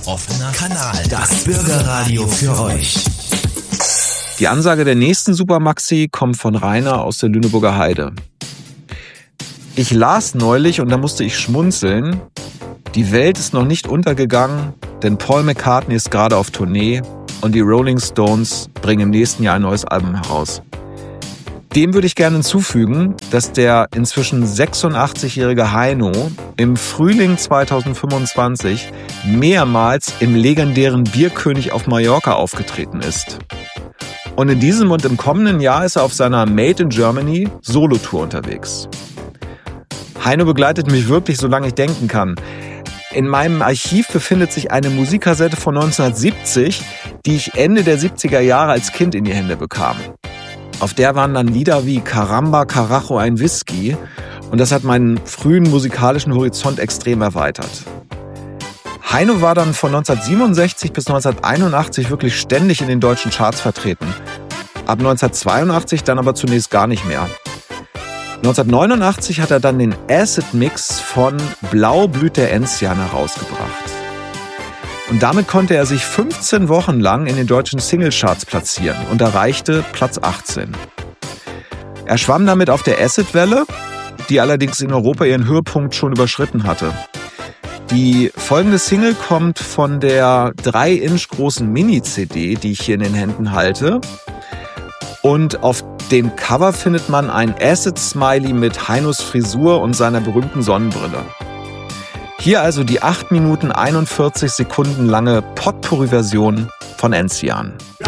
offener Kanal. Das Bürgerradio für euch. Die Ansage der nächsten Supermaxi kommt von Rainer aus der Lüneburger Heide. Ich las neulich und da musste ich schmunzeln. Die Welt ist noch nicht untergegangen, denn Paul McCartney ist gerade auf Tournee und die Rolling Stones bringen im nächsten Jahr ein neues Album heraus. Dem würde ich gerne hinzufügen, dass der inzwischen 86-jährige Heino im Frühling 2025 mehrmals im legendären Bierkönig auf Mallorca aufgetreten ist. Und in diesem und im kommenden Jahr ist er auf seiner Made in Germany Solo-Tour unterwegs. Heino begleitet mich wirklich, solange ich denken kann. In meinem Archiv befindet sich eine Musikkassette von 1970, die ich Ende der 70er Jahre als Kind in die Hände bekam. Auf der waren dann Lieder wie Caramba, Carajo, ein Whisky und das hat meinen frühen musikalischen Horizont extrem erweitert. Heino war dann von 1967 bis 1981 wirklich ständig in den deutschen Charts vertreten. Ab 1982 dann aber zunächst gar nicht mehr. 1989 hat er dann den Acid-Mix von Blau blüht der Enzian herausgebracht. Und damit konnte er sich 15 Wochen lang in den deutschen Singlecharts platzieren und erreichte Platz 18. Er schwamm damit auf der Acid-Welle, die allerdings in Europa ihren Höhepunkt schon überschritten hatte. Die folgende Single kommt von der 3-Inch großen Mini-CD, die ich hier in den Händen halte. Und auf dem Cover findet man ein Acid-Smiley mit Heinos Frisur und seiner berühmten Sonnenbrille. Hier also die 8 Minuten 41 Sekunden lange Potpourri-Version von Enzian.